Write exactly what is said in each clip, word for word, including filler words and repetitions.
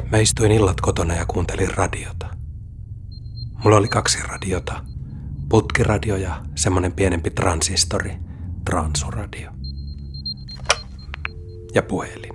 Mä istuin illat kotona ja kuuntelin radiota. Mulla oli kaksi radiota. Putkiradio ja semmonen pienempi transistori, transuradio. Ja puhelin.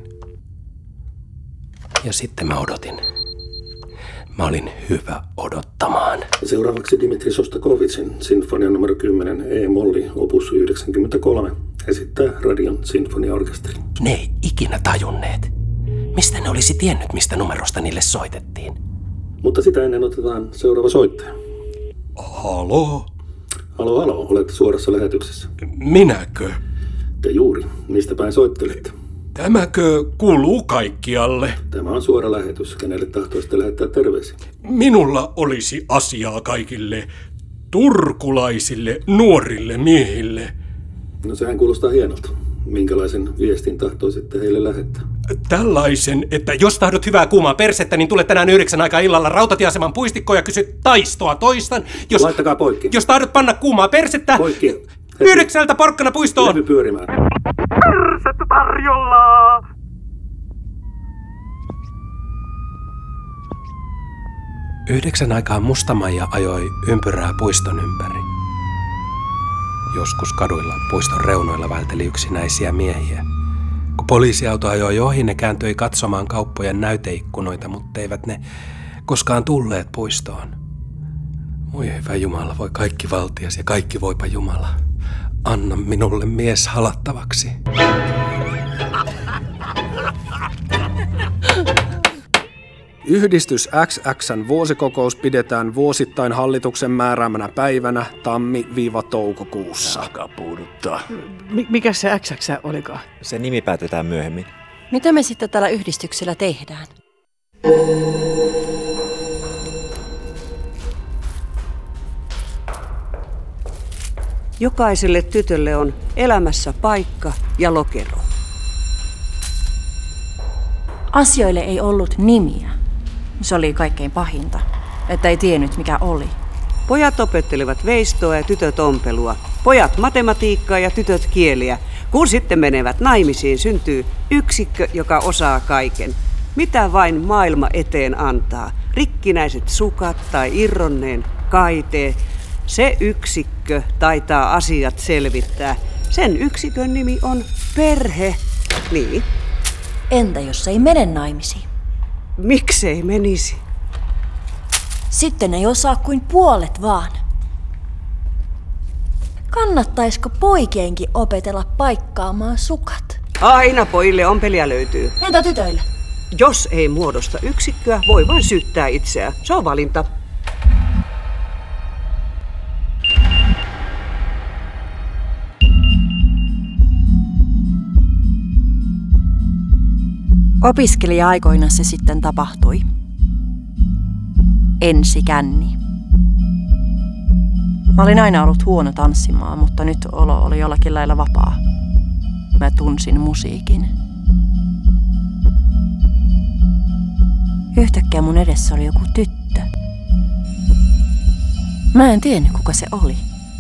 Ja sitten mä odotin. Mä olin hyvä odottamaan. Seuraavaksi Dmitri Sostakovitsin sinfonia numero kymmenen E-molli opus yhdeksänkymmentäkolme esittää Radion sinfoniaorkesteri. Ne ei ikinä tajunneet. Mistä ne olisi tiennyt, mistä numerosta niille soitettiin? Mutta sitä ennen otetaan seuraava soittaja. Halo? Halo, halo, olette suorassa lähetyksessä. Minäkö? Te juuri. Mistä päin soittelette? Tämäkö kuuluu kaikkialle? Tämä on suora lähetys. Kenelle tahtoisitte lähettää terveisiä? Minulla olisi asiaa kaikille turkulaisille nuorille miehille. No sehän kuulostaa hienolta. Minkälaisen viestin tahtoisitte heille lähettää? Tällaisen, että jos tahdot hyvää kuumaa persettä, niin tule tänään yhdeksän aikaa illalla rautatieaseman puistikkoon ja kysy taistoa. Toistan. Jos, Laittakaa poikki. Jos tahdot panna kuumaa persettä, poikki. Heti. Yhdeksältä porkkana puistoon. Levy pyörimään. Persettä tarjolla! Yhdeksän aikaan Musta-Maija ajoi ympyrää puiston ympäri. Joskus kaduilla puiston reunoilla välteli yksinäisiä miehiä. Kun poliisiauto ajoi ohi, ne kääntyi katsomaan kauppojen näyteikkunoita, mutta eivät ne koskaan tulleet puistoon. Voi hyvä Jumala, voi kaikki valtias ja kaikki voipa Jumala. Anna minulle mies halattavaksi. Yhdistys X X:n vuosikokous pidetään vuosittain hallituksen määräämänä päivänä tammi-toukokuussa. Alkaa puuduttaa. M- mikä se X X olikaan? Se nimi päätetään myöhemmin. Mitä me sitten tällä yhdistyksellä tehdään? Jokaiselle tytölle on elämässä paikka ja lokero. Asioille ei ollut nimiä. Se oli kaikkein pahinta, että ei tiennyt mikä oli. Pojat opettelevat veistoa ja tytöt ompelua. Pojat matematiikkaa ja tytöt kieliä. Kun sitten menevät naimisiin, syntyy yksikkö, joka osaa kaiken. Mitä vain maailma eteen antaa. Rikkinäiset sukat tai irronneen kaite. Se yksikkö taitaa asiat selvittää. Sen yksikön nimi on perhe. Niin. Entä jos ei mene naimisiin? Miksei menisi? Sitten ei osaa kuin puolet vaan. Kannattaisiko poikienkin opetella paikkaamaan sukat? Aina pojille ompelia löytyy. Entä tytöille? Jos ei muodosta yksikköä, voi vain syyttää itseään. Se on valinta. Opiskelija-aikoina se sitten tapahtui. Ensikänni. Mä olin aina ollut huono tanssimaan, mutta nyt olo oli jollakin lailla vapaa. Mä tunsin musiikin. Yhtäkkiä mun edessä oli joku tyttö. Mä en tiennyt, kuka se oli.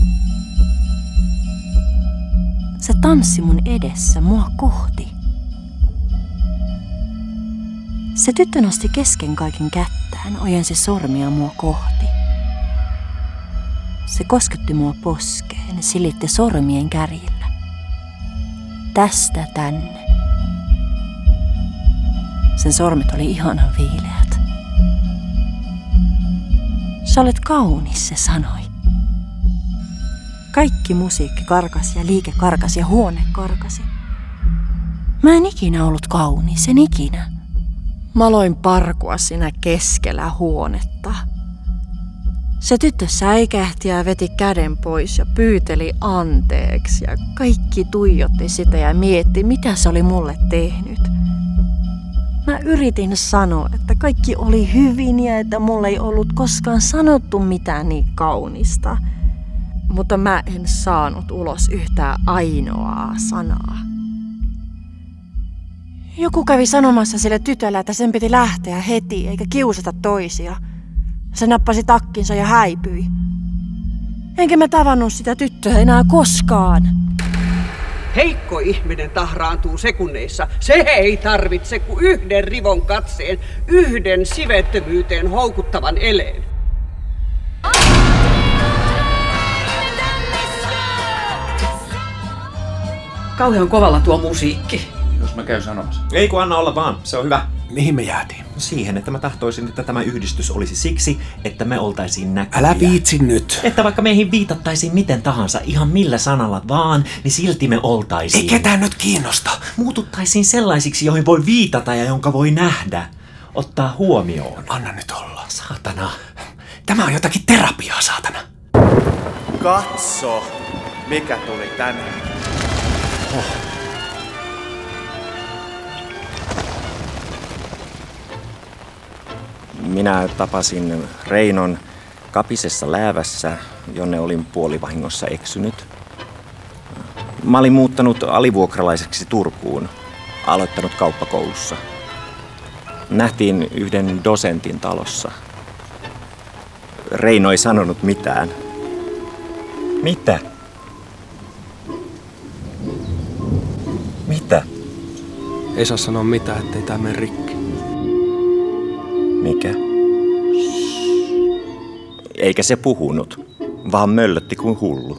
Se tanssi mun edessä mua kohti. Se tyttö nosti kesken kaiken kättään, ojensi sormia mua kohti. Se kosketti mua poskeen, silitti sormien kärjillä. Tästä tänne. Sen sormet oli ihanan viileät. Sä olet kaunis, se sanoi. Kaikki musiikki karkasi ja liike karkasi ja huone karkasi. Mä en ikinä ollut kaunis, en ikinä. Mä aloin parkua siinä keskellä huonetta. Se tyttö säikähti ja veti käden pois ja pyyteli anteeksi ja kaikki tuijotti sitä ja mietti, mitä se oli mulle tehnyt. Mä yritin sanoa, että kaikki oli hyvin ja että mulle ei ollut koskaan sanottu mitään niin kaunista. Mutta mä en saanut ulos yhtään ainoaa sanaa. Joku kävi sanomassa sille tytölle, että sen piti lähteä heti eikä kiusata toisia. Se nappasi takkinsa ja häipyi. Enkä mä tavannut sitä tyttöä enää koskaan. Heikko ihminen tahraantuu sekunneissa. Se ei tarvitse kuin yhden rivon katseen, yhden sivettömyyteen houkuttavan eleen. Kauhean kovalla tuo musiikki. Jos mä käyn sanomassa. Ei kun anna olla vaan, se on hyvä. Mihin me jäätiin? Siihen, että mä tahtoisin, että tämä yhdistys olisi siksi, että me oltaisiin näkyviä. Älä viitsi nyt. Että vaikka meihin viitattaisiin miten tahansa, ihan millä sanalla vaan, niin silti me oltaisiin. Ei ketään nyt kiinnosta. Muututtaisiin sellaisiksi, joihin voi viitata ja jonka voi nähdä. Ottaa huomioon. Anna nyt olla. Saatana. Tämä on jotakin terapiaa, saatana. Katso, mikä tuli tänne. Oh. Minä tapasin Reinon kapisessa läävässä, jonne olin puolivahingossa eksynyt. Mä olin muuttanut alivuokralaiseksi Turkuun, aloittanut kauppakoulussa. Nähtiin yhden dosentin talossa. Reino ei sanonut mitään. Mitä? Mitä? Ei saa sanoa mitään, ettei tää mene rikki. Mikä? Eikä se puhunut, vaan möllötti kuin hullu.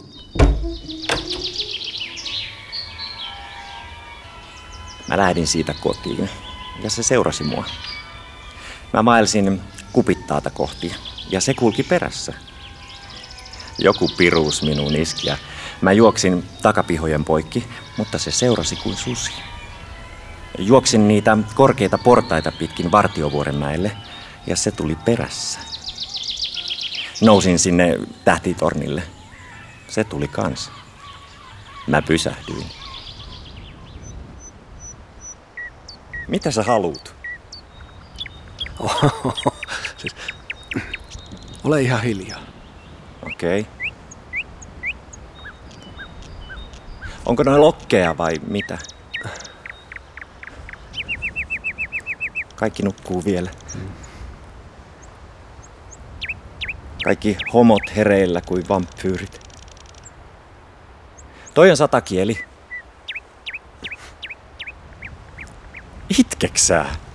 Mä lähdin siitä kotiin ja se seurasi mua. Mä vaelsin kupittaata kohti ja se kulki perässä. Joku piruus minuun iski ja mä juoksin takapihojen poikki, mutta se seurasi kuin susi. Juoksin niitä korkeita portaita pitkin Vartiovuorenmäelle ja se tuli perässä. Nousin sinne tähtitornille. Se tuli kanssa. Mä pysähdyin. Mitä sä haluut? Siis, ole ihan hiljaa. Okei. Okay. Onko noin lokkeja vai mitä? Kaikki nukkuu vielä. Kaikki homot hereillä kuin vampyyrit. Toi on satakieli. Itkeksää?